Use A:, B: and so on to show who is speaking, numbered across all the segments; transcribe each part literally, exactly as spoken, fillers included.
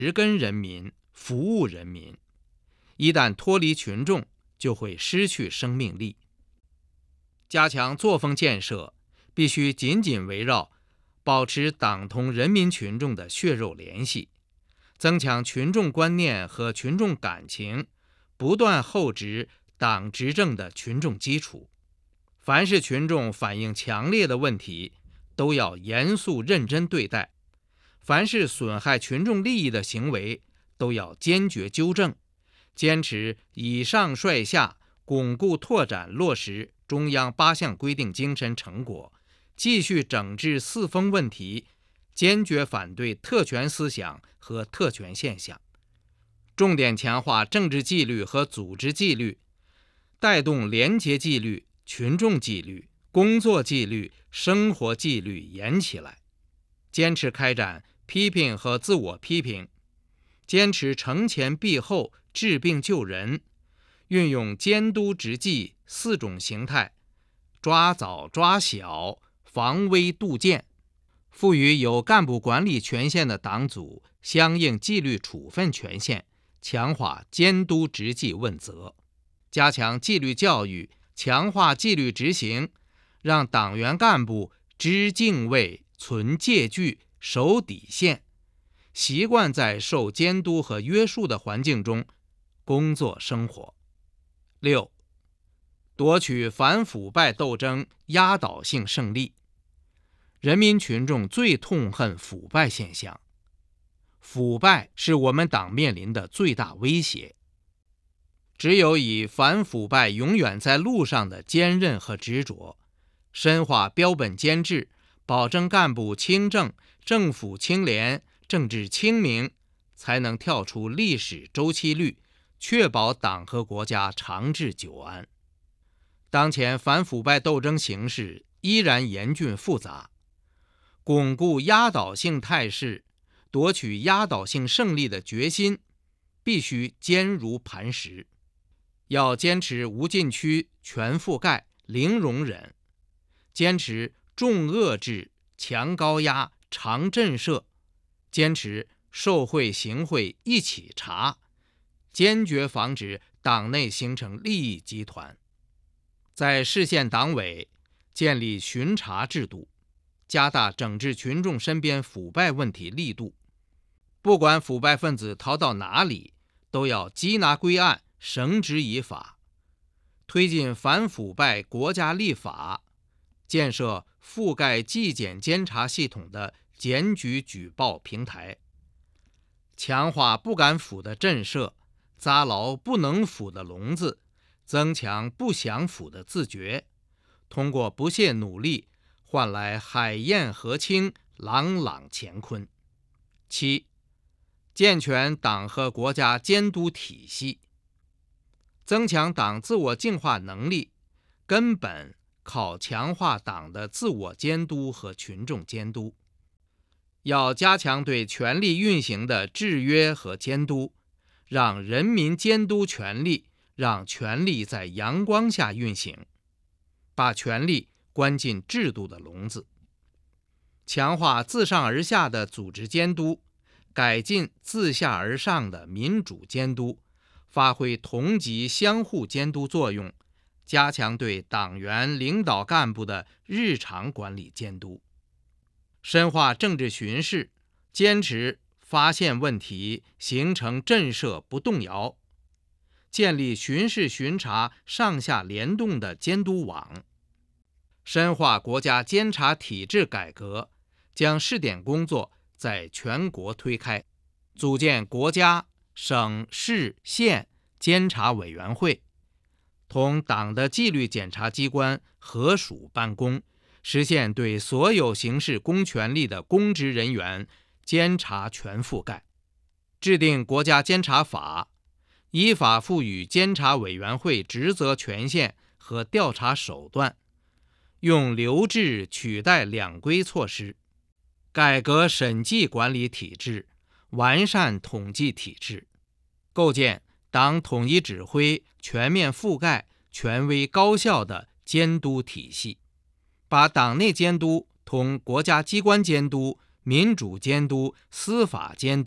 A: 植根人民，服务人民。一旦脱离群众，就会失去生命力。加强作风建设，必须紧紧围绕保持党同人民群众的血肉联系，增强群众观念和群众感情，不断厚植党执政的群众基础。凡是群众反映强烈的问题，都要严肃认真对待；凡是损害群众利益的行为，都要坚决纠正。坚持以上率下，巩固拓展落实中央八项规定精神成果，继续整治四风问题，坚决反对特权思想和特权现象，重点强化政治纪律和组织纪律，带动廉洁纪律、群众纪律、工作纪律、生活纪律严起来。坚持开展批评和自我批评，坚持惩前毖后、治病救人，运用监督执纪四种形态，抓早抓小，防微杜渐，赋予有干部管理权限的党组相应纪律处分权限，强化监督执纪问责，加强纪律教育，强化纪律执行，让党员干部知敬畏、存戒惧、守底线，习惯在受监督和约束的环境中工作生活。六、夺取反腐败斗争压倒性胜利。人民群众最痛恨腐败现象，腐败是我们党面临的最大威胁。只有以反腐败永远在路上的坚韧和执着，深化标本兼治，保证干部清正、政府清廉、政治清明，才能跳出历史周期率，确保党和国家长治久安。当前反腐败斗争形势依然严峻复杂，巩固压倒性态势、夺取压倒性胜利的决心必须坚如磐石。要坚持无禁区、全覆盖、零容忍，坚持重遏制、强高压、长震慑，坚持受贿行贿一起查，坚决防止党内形成利益集团。在市县党委建立巡查制度，加大整治群众身边腐败问题力度。不管腐败分子逃到哪里，都要缉拿归案，绳之以法。推进反腐败国家立法，建设覆盖纪检监察系统的检举举报平台，强化不敢腐的震慑，扎牢不能腐的笼子，增强不想腐的自觉，通过不懈努力换来海晏河清、朗朗乾坤。七、健全党和国家监督体系，增强党自我净化能力，根本靠强化党的自我监督和群众监督。要加强对权力运行的制约和监督，让人民监督权力，让权力在阳光下运行，把权力关进制度的笼子。强化自上而下的组织监督，改进自下而上的民主监督，发挥同级相互监督作用，加强对党员领导干部的日常管理监督。深化政治巡视，坚持发现问题，形成震慑不动摇，建立巡视巡查上下联动的监督网。深化国家监察体制改革，将试点工作在全国推开，组建国家、省、市、县监察委员会，同党的纪律检查机关合署办公，实现对所有行使公权力的公职人员监察全覆盖。制定国家监察法，依法赋予监察委员会职责权限和调查手段，用留置取代两规措施，改革审计管理体制，完善统计体制，构建党统一指挥、全面覆盖、权威高效的监督体系，把党内监督同国家机关监督、民主监督、司法监督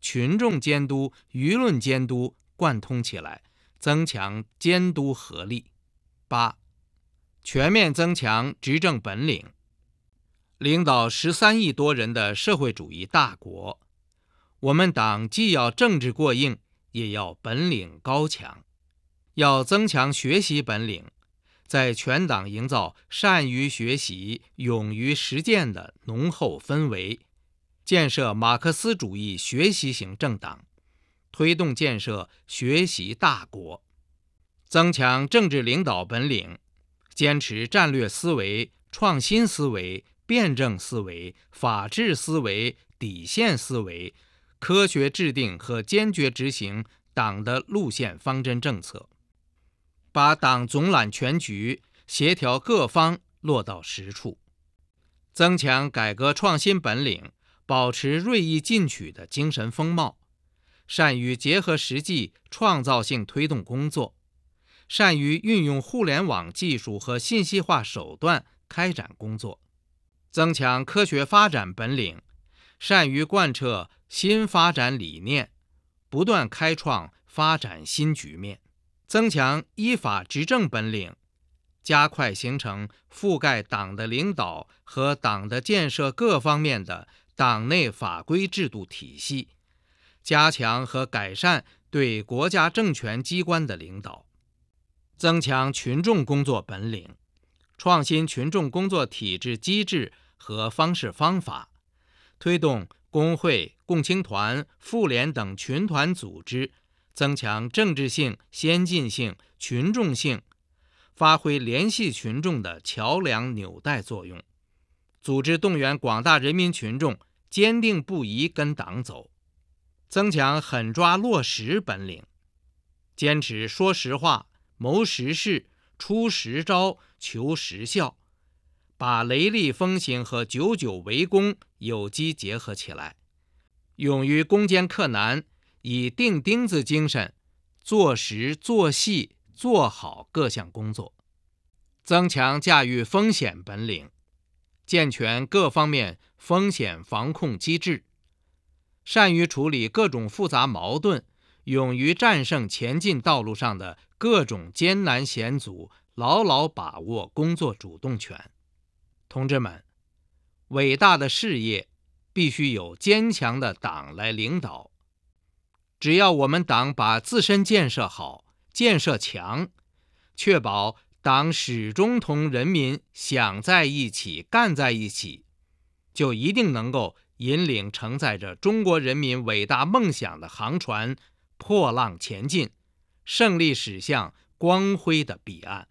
A: 群众监督、舆论监督贯通起来，增强监督合力。八、全面增强执政本领。领导十三亿多人的社会主义大国，我们党既要政治过硬，也要本领高强，要增强学习本领，在全党营造善于学习、勇于实践的浓厚氛围，建设马克思主义学习型政党，推动建设学习大国。增强政治领导本领，坚持战略思维、创新思维、辩证思维、法治思维、底线思维，科学制定和坚决执行党的路线方针政策，把党总揽全局、协调各方落到实处。增强改革创新本领，保持锐意进取的精神风貌，善于结合实际创造性推动工作，善于运用互联网技术和信息化手段开展工作。增强科学发展本领，善于贯彻新发展理念，不断开创发展新局面。增强依法执政本领，加快形成覆盖党的领导和党的建设各方面的党内法规制度体系，加强和改善对国家政权机关的领导。增强群众工作本领，创新群众工作体制机制和方式方法，推动工会、共青团、妇联等群团组织增强政治性、先进性、群众性，发挥联系群众的桥梁纽带作用，组织动员广大人民群众坚定不移跟党走。增强狠抓落实本领，坚持说实话、谋实事、出实招、求实效，把雷厉风行和久久为功有机结合起来，勇于攻坚克难，以钉钉子精神做实做细做好各项工作。增强驾驭风险本领，健全各方面风险防控机制，善于处理各种复杂矛盾，勇于战胜前进道路上的各种艰难险阻，牢牢把握工作主动权。同志们，伟大的事业必须有坚强的党来领导。只要我们党把自身建设好、建设强，确保党始终同人民想在一起、干在一起，就一定能够引领承载着中国人民伟大梦想的航船破浪前进，胜利驶向光辉的彼岸。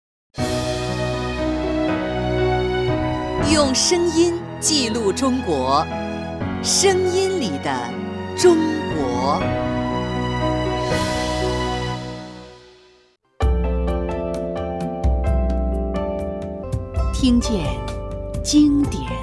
B: 用声音记录中国，声音里的中国。听见经典